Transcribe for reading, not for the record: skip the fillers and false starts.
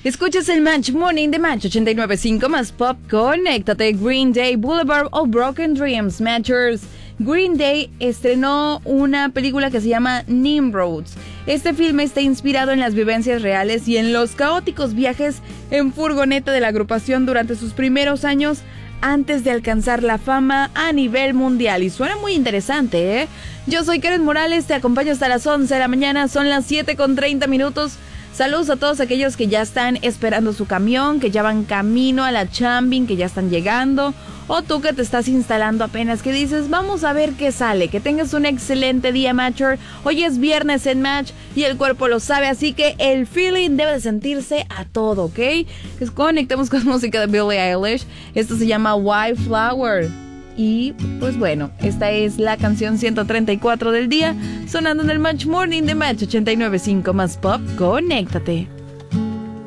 Escuchas el Match Morning de Match 89.5 más pop. Conéctate. Green Day, Boulevard of Broken Dreams. Matchers. Green Day estrenó una película que se llama Nimrods. Este filme está inspirado en las vivencias reales y en los caóticos viajes en furgoneta de la agrupación durante sus primeros años antes de alcanzar la fama a nivel mundial. Y suena muy interesante, ¿eh? Yo soy Karen Morales, te acompaño hasta las 11 de la mañana, son las 7:30. Saludos a todos aquellos que ya están esperando su camión, que ya van camino a la chambing, que ya están llegando, o tú que te estás instalando apenas, que dices, vamos a ver qué sale. Que tengas un excelente día, Matcher. Hoy es viernes en Match y el cuerpo lo sabe, así que el feeling debe de sentirse a todo, ¿ok? Pues conectemos con música de Billie Eilish. Esto se llama White Flower. Y pues bueno, esta es la canción 134 del día, sonando en el Match Morning de Match 89.5 más pop. Conéctate.